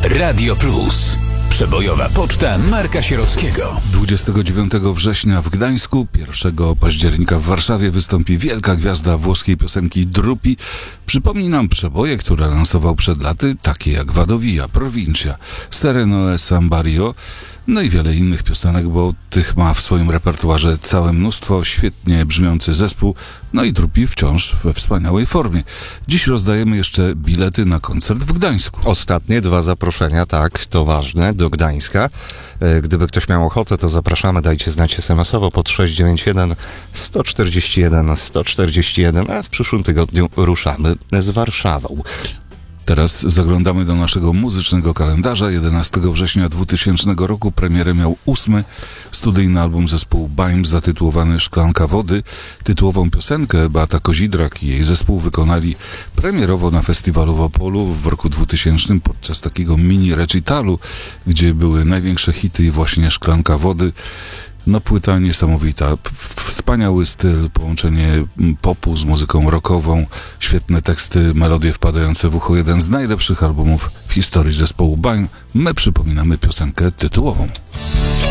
Radio Plus. Przebojowa poczta Marka Sierockiego. 29 września w Gdańsku, 1 października w Warszawie wystąpi wielka gwiazda włoskiej piosenki Drupi. Przypomni nam przeboje, które lansował przed laty, takie jak Vado Via, Provincia, Sereno e San Barrio, no i wiele innych piosenek, bo tych ma w swoim repertuarze całe mnóstwo, świetnie brzmiący zespół, no i Drupi wciąż we wspaniałej formie. Dziś rozdajemy jeszcze bilety na koncert w Gdańsku. Ostatnie 2 zaproszenia, tak, to ważne, do Gdańska. Gdyby ktoś miał ochotę, to zapraszamy, dajcie znać SMS-owo pod 691 141 141, a w przyszłym tygodniu ruszamy z Warszawą. Teraz zaglądamy do naszego muzycznego kalendarza. 11 września 2000 roku premierę miał 8. studyjny album zespołu BAIM zatytułowany Szklanka Wody. Tytułową piosenkę Beata Kozidrak i jej zespół wykonali premierowo na festiwalu w Opolu w roku 2000 podczas takiego mini recitalu, gdzie były największe hity i właśnie Szklanka Wody. No płyta niesamowita, wspaniały styl, połączenie popu z muzyką rockową, świetne teksty, melodie wpadające w ucho, jeden z najlepszych albumów w historii zespołu BAIM. My przypominamy piosenkę tytułową.